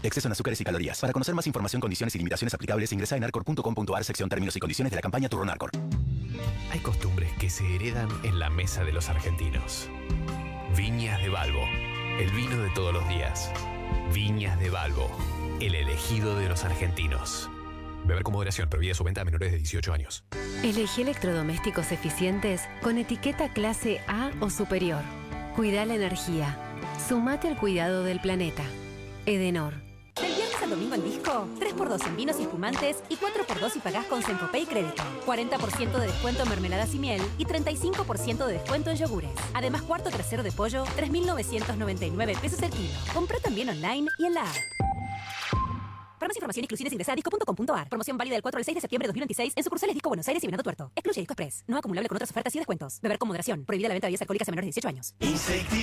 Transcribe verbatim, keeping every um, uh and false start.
Exceso en azúcares y calorías. Para conocer más información, condiciones y limitaciones aplicables, ingresa en arcor punto com punto ar, sección términos y condiciones de la campaña Turrón Arcor. Hay costumbres que se heredan en la mesa de los argentinos. Viñas de Balbo, el vino de todos los días. Viñas de Balbo, el elegido de los argentinos. Beber con moderación, prohibida su venta a menores de dieciocho años. Elegí electrodomésticos eficientes con etiqueta clase A o superior. Cuida la energía. Sumate al cuidado del planeta. Edenor. Del viernes al domingo en Disco, tres por dos en vinos y espumantes y cuatro por dos si pagás con Cencopay Crédito. cuarenta por ciento de descuento en mermeladas y miel y treinta y cinco por ciento de descuento en yogures. Además, cuarto trasero de pollo, tres mil novecientos noventa y nueve pesos el kilo. Compra también online y en la app. Para más información y exclusiones ingresa a disco punto com punto ar. Promoción válida del cuatro al seis de septiembre de dos mil veintiséis en sucursales Disco Buenos Aires y Venado Tuerto. Excluye Disco Express. No acumulable con otras ofertas y descuentos. Beber con moderación. Prohibida la venta de bebidas alcohólicas a menores de dieciocho años.